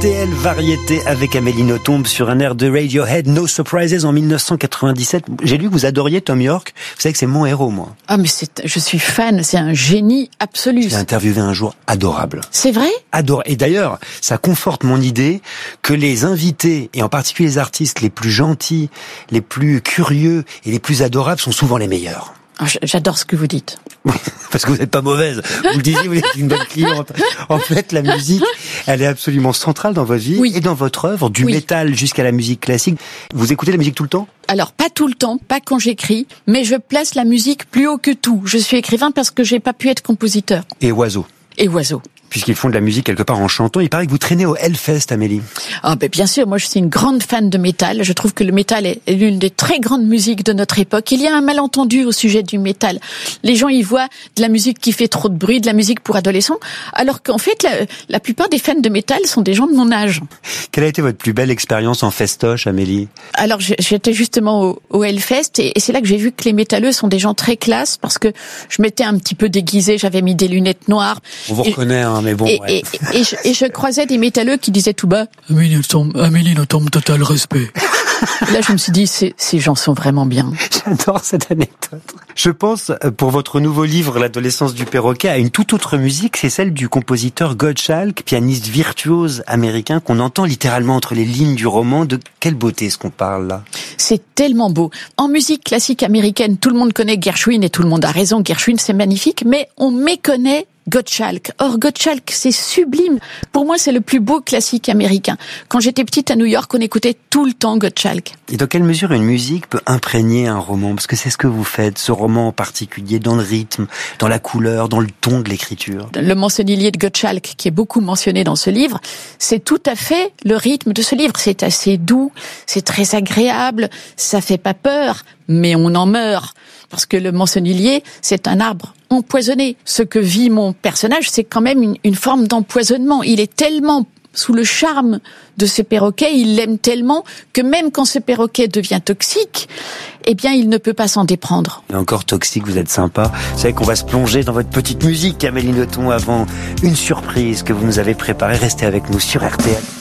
RTL Variété avec Amélie Nothomb sur un air de Radiohead, No Surprises en 1997. J'ai lu que vous adoriez Thom Yorke. Vous savez que c'est mon héros, moi. Ah, mais je suis fan, c'est un génie absolu. Je l'ai interviewé un jour, adorable. C'est vrai? Adorable. Et d'ailleurs, ça conforte mon idée que les invités, et en particulier les artistes les plus gentils, les plus curieux et les plus adorables sont souvent les meilleurs. J'adore ce que vous dites. Parce que vous n'êtes pas mauvaise. Vous le disiez, vous êtes une bonne cliente. En fait, la musique, elle est absolument centrale dans votre vie et dans votre œuvre, du métal jusqu'à la musique classique. Vous écoutez la musique tout le temps ? Alors, pas tout le temps, pas quand j'écris, mais je place la musique plus haut que tout. Je suis écrivain parce que j'ai pas pu être compositeur. Et oiseau. Et oiseau. Puisqu'ils font de la musique quelque part en chantant. Il paraît que vous traînez au Hellfest, Amélie. Ah, ben bien sûr, moi je suis une grande fan de métal. Je trouve que le métal est l'une des très grandes musiques de notre époque. Il y a un malentendu au sujet du métal. Les gens y voient de la musique qui fait trop de bruit, de la musique pour adolescents, alors qu'en fait, la plupart des fans de métal sont des gens de mon âge. Quelle a été votre plus belle expérience en festoche, Amélie ? Alors, j'étais justement au Hellfest et c'est là que j'ai vu que les métalleux sont des gens très classe parce que je m'étais un petit peu déguisée, j'avais mis des lunettes noires. On vous reconnaît, hein, mais bon. Et je croisais des métalleux qui disaient tout bas « Amélie Nothomb, total respect ». Là, je me suis dit, ces gens sont vraiment bien. J'adore cette anecdote. Je pense, pour votre nouveau livre, L'adolescence du perroquet, à une toute autre musique, c'est celle du compositeur Gottschalk, pianiste virtuose américain, qu'on entend littéralement entre les lignes du roman. De quelle beauté est-ce qu'on parle là ? C'est tellement beau. En musique classique américaine, tout le monde connaît Gershwin et tout le monde a raison. Gershwin, c'est magnifique, mais on méconnaît Gottschalk. Or, Gottschalk, c'est sublime. Pour moi, c'est le plus beau classique américain. Quand j'étais petite à New York, on écoutait tout le temps Gottschalk. Et dans quelle mesure une musique peut imprégner un roman ? Parce que c'est ce que vous faites, ce roman en particulier, dans le rythme, dans la couleur, dans le ton de l'écriture. Le Mancenillier de Gottschalk, qui est beaucoup mentionné dans ce livre, c'est tout à fait le rythme de ce livre. C'est assez doux, c'est très agréable, ça fait pas peur, mais on en meurt. Parce que le mancenillier, c'est un arbre empoisonné. Ce que vit mon personnage, c'est quand même une forme d'empoisonnement. Il est tellement sous le charme de ce perroquet, il l'aime tellement que même quand ce perroquet devient toxique, eh bien, il ne peut pas s'en déprendre. Et encore toxique, vous êtes sympa. Vous savez qu'on va se plonger dans votre petite musique, Amélie Nothomb, avant une surprise que vous nous avez préparée. Restez avec nous sur RTL.